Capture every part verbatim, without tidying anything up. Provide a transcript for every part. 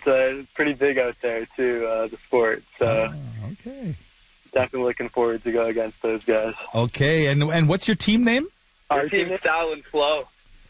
it's uh, pretty big out there, too, uh, the sport. So oh, okay. Definitely looking forward to go against those guys. Okay, and and what's your team name? Our team is Style and Flow.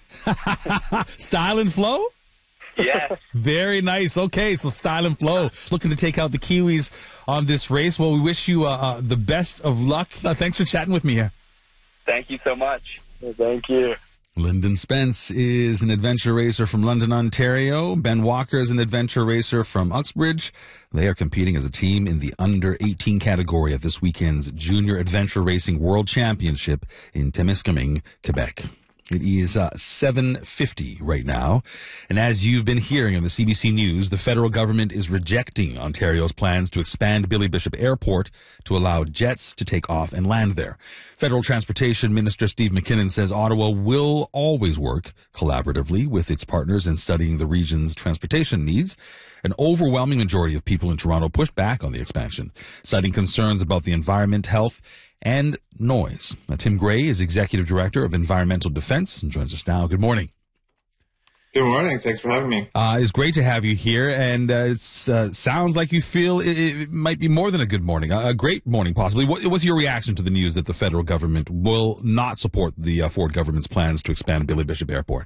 Style and Flow? Yes. Very nice. Okay, so Style and Flow looking to take out the Kiwis on this race. Well, we wish you uh, uh, the best of luck. Uh, thanks for chatting with me here. Thank you so much. Well, thank you. Lyndon Spence is an adventure racer from London, Ontario. Ben Walker is an adventure racer from Uxbridge. They are competing as a team in the under eighteen category at this weekend's Junior Adventure Racing World Championship in Témiscamingue, Quebec. It is uh, seven fifty right now. And as you've been hearing on the C B C News, the federal government is rejecting Ontario's plans to expand Billy Bishop Airport to allow jets to take off and land there. Federal Transportation Minister Steve McKinnon says Ottawa will always work collaboratively with its partners in studying the region's transportation needs. An overwhelming majority of people in Toronto pushed back on the expansion, citing concerns about the environment, health, and noise. Now, Tim Gray is Executive Director of Environmental Defense and joins us now. Good morning. Good morning. Thanks for having me. Uh, it's great to have you here, and uh, it uh, sounds like you feel it, it might be more than a good morning, a, a great morning possibly. What, what's your reaction to the news that the federal government will not support the uh, Ford government's plans to expand Billy Bishop Airport?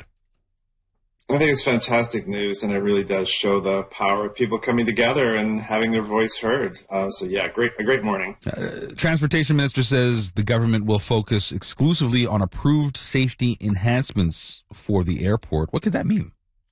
I think it's fantastic news, and it really does show the power of people coming together and having their voice heard. Uh, so, yeah, great, a great morning. Uh, Transportation Minister says the government will focus exclusively on approved safety enhancements for the airport. What could that mean?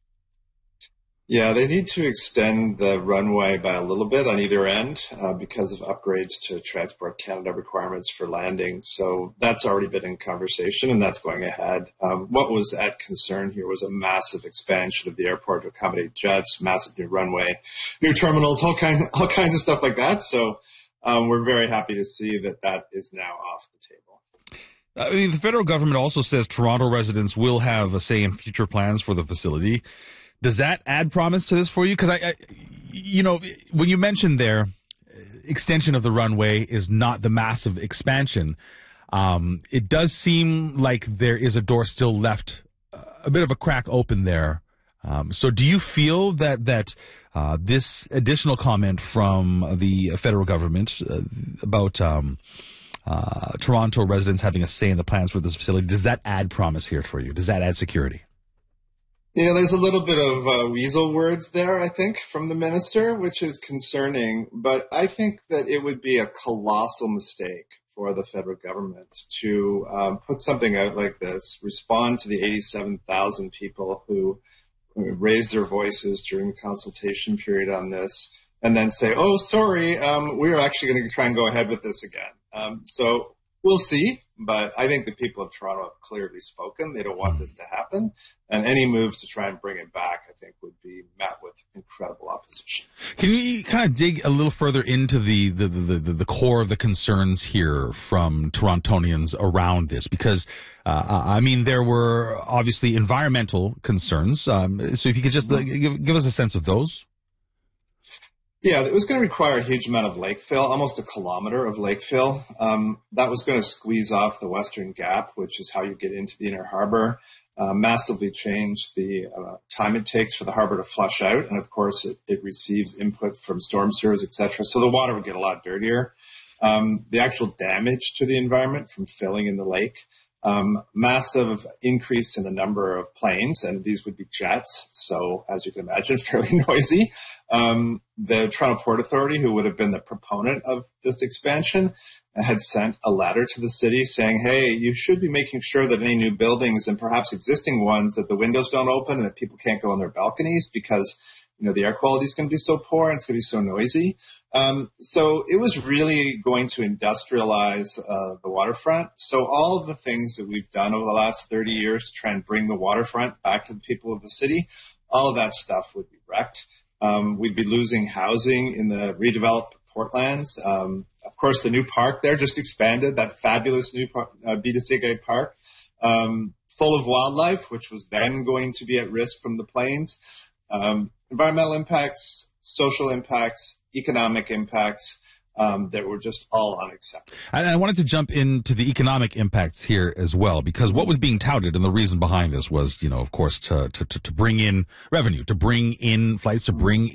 Yeah, they need to extend the runway by a little bit on either end uh, because of upgrades to Transport Canada requirements for landing. So that's already been in conversation, and that's going ahead. Um, what was at concern here was a massive expansion of the airport to accommodate jets, massive new runway, new terminals, all, kind, all kinds of stuff like that. So um, we're very happy to see that that is now off the table. I mean, the federal government also says Toronto residents will have a say in future plans for the facility. Does that add promise to this for you? Because, I, I, you know, when you mentioned there, extension of the runway is not the massive expansion. Um, it does seem like there is a door still left, uh, a bit of a crack open there. Um, so do you feel that that uh, this additional comment from the federal government uh, about um, uh, Toronto residents having a say in the plans for this facility, does that add promise here for you? Does that add security? Yeah, there's a little bit of uh, weasel words there, I think, from the minister, which is concerning. But I think that it would be a colossal mistake for the federal government to um, put something out like this, respond to the eighty-seven thousand people who raised their voices during the consultation period on this, and then say, oh, sorry, um, we're actually going to try and go ahead with this again. Um, so we'll see. But I think the people of Toronto have clearly spoken. They don't want this to happen. And any moves to try and bring it back, I think, would be met with incredible opposition. Can you kind of dig a little further into the, the, the, the, the core of the concerns here from Torontonians around this? Because, uh, I mean, there were obviously environmental concerns. Um, so if you could just mm-hmm. give, give us a sense of those. Yeah, it was going to require a huge amount of lake fill, almost a kilometer of lake fill. Um, that was going to squeeze off the Western Gap, which is how you get into the inner harbor, uh, massively change the uh, time it takes for the harbor to flush out. And of course, it, it receives input from storm sewers, et cetera. So the water would get a lot dirtier. Um, the actual damage to the environment from filling in the lake, um, massive increase in the number of planes, and these would be jets. So as you can imagine, fairly noisy. Um, the Toronto Port Authority, who would have been the proponent of this expansion, had sent a letter to the city saying, hey, you should be making sure that any new buildings and perhaps existing ones, that the windows don't open and that people can't go on their balconies because, you know, the air quality is going to be so poor and it's going to be so noisy. Um, so it was really going to industrialize uh, the waterfront. So all of the things that we've done over the last thirty years to try and bring the waterfront back to the people of the city, all of that stuff would be wrecked. Um, we'd be losing housing in the redeveloped Portlands. Um, of course, the new park there just expanded, that fabulous new park, uh, Bidasige Park, um, full of wildlife, which was then going to be at risk from the planes. Um, environmental impacts, social impacts, economic impacts um, that were just all unacceptable. And I wanted to jump into the economic impacts here as well, because what was being touted and the reason behind this was, you know, of course, to, to, to bring in revenue, to bring in flights, to bring